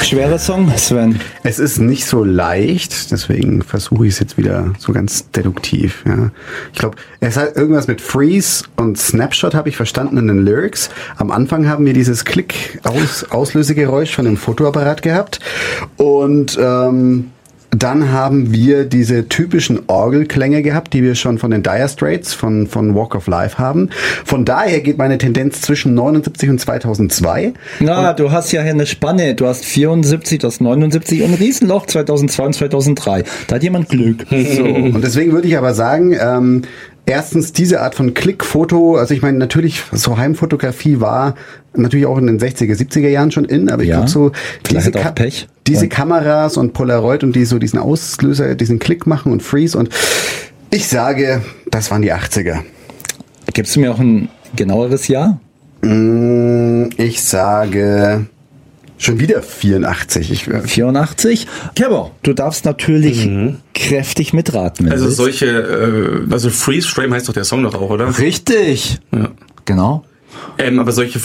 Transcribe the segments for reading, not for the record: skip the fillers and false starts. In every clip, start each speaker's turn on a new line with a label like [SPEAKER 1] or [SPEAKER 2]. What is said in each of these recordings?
[SPEAKER 1] Schwerer Song, Sven.
[SPEAKER 2] Es ist nicht so leicht, deswegen versuche ich es jetzt wieder so ganz deduktiv. Ja. Ich glaube, es hat irgendwas mit Freeze und Snapshot, habe ich verstanden in den Lyrics. Am Anfang haben wir dieses Auslösegeräusch von dem Fotoapparat gehabt und dann haben wir diese typischen Orgelklänge gehabt, die wir schon von den Dire Straits, von Walk of Life haben. Von daher geht meine Tendenz zwischen 79 und 2002.
[SPEAKER 1] Na, du hast ja hier eine Spanne. Du hast 74, du hast 79 und ein Riesenloch 2002 und 2003. Da hat jemand Glück.
[SPEAKER 2] So. Und deswegen würde ich aber sagen, erstens diese Art von Klickfoto, also ich meine natürlich, so Heimfotografie war natürlich auch in den 60er, 70er Jahren schon in, aber ich glaube so diese Kameras und Polaroid und die so diesen Auslöser, diesen Klick machen und Freeze und ich sage, das waren die 80er.
[SPEAKER 1] Gibst du mir auch ein genaueres Jahr?
[SPEAKER 2] Ich sage schon wieder 84.
[SPEAKER 1] 84? Kebo, du darfst natürlich kräftig mitraten.
[SPEAKER 3] Also also Freeze Frame heißt doch der Song doch auch, oder?
[SPEAKER 1] Richtig. Ja. Genau.
[SPEAKER 3] Aber solche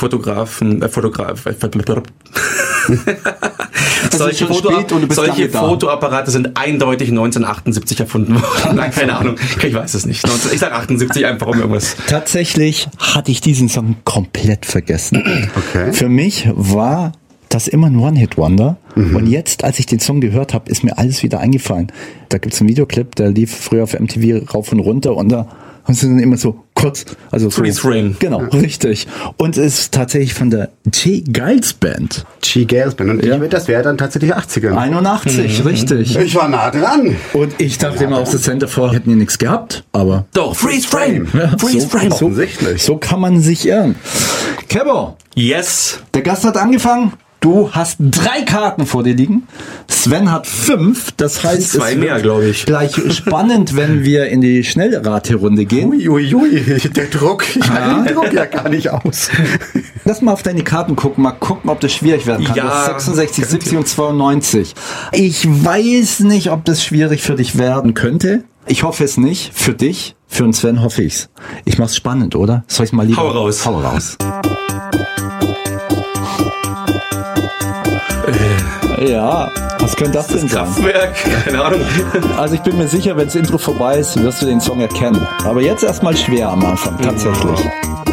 [SPEAKER 3] solche Fotoapparate sind eindeutig 1978 erfunden worden. Nein, keine Ahnung. Ich weiß es nicht. Ich sage 78 einfach um irgendwas.
[SPEAKER 1] Tatsächlich hatte ich diesen Song komplett vergessen.
[SPEAKER 2] Okay.
[SPEAKER 1] Für mich war das immer ein One-Hit-Wonder. Und jetzt, als ich den Song gehört habe, ist mir alles wieder eingefallen. Da gibt's einen Videoclip, der lief früher auf MTV rauf und runter und da haben sie dann immer so kurz, also so.
[SPEAKER 3] Freeze Frame.
[SPEAKER 1] Genau, richtig. Und es ist tatsächlich von der G. Giles Band.
[SPEAKER 2] G. Giles Band. Und das wäre dann tatsächlich 80er.
[SPEAKER 1] 81, richtig.
[SPEAKER 2] Ich war nah dran.
[SPEAKER 1] Und ich dachte immer, aus der Center vor hätten die nichts gehabt, aber.
[SPEAKER 3] Doch, Freeze Frame.
[SPEAKER 1] Ja,
[SPEAKER 3] Freeze Frame.
[SPEAKER 2] Offensichtlich.
[SPEAKER 1] So kann man sich irren. Kebo.
[SPEAKER 3] Yes.
[SPEAKER 1] Der Gast hat angefangen. Du hast 3 Karten vor dir liegen. Sven hat 5. Das heißt,
[SPEAKER 3] 2 mehr, glaube ich.
[SPEAKER 1] Gleich spannend, wenn wir in die Schnellraterunde gehen.
[SPEAKER 2] Uiuiui, der Druck. Ich halte den Druck ja gar nicht aus.
[SPEAKER 1] Lass mal auf deine Karten gucken. Mal gucken, ob das schwierig werden kann.
[SPEAKER 3] Ja,
[SPEAKER 1] du hast 66, 70 und 92. Ich weiß nicht, ob das schwierig für dich werden könnte. Ich hoffe es nicht. Für dich, für den Sven hoffe ich's. Ich mach's spannend, oder? Soll ich's mal lieber?
[SPEAKER 3] Hau raus.
[SPEAKER 1] Hau raus. Ja, was könnte das denn sein?
[SPEAKER 3] Kraftwerk, keine Ahnung.
[SPEAKER 1] Also ich bin mir sicher, wenn das Intro vorbei ist, wirst du den Song erkennen. Aber jetzt erstmal schwer am Anfang, tatsächlich.